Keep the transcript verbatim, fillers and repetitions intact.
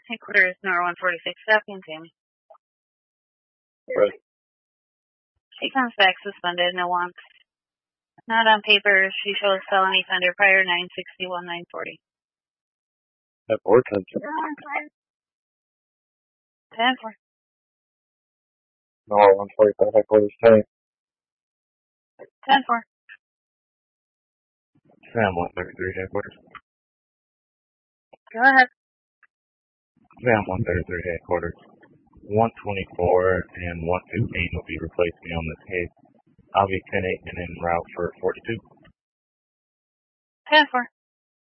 Headquarters, Nor one forty-six, Falcon, Tammy. Right. She comes back suspended, no wants. Not on paper, she shows felony offender prior nine sixty-one nine forty. At four ten. ten four. Nor one forty-five, headquarters, ten. ten four. Sam one thirty-three, headquarters. Go ahead. Sam one thirty-three, headquarters. one twenty-four and one fifteen will be replacing me on this case. I'll be ten eight and en route for forty-two. ten four.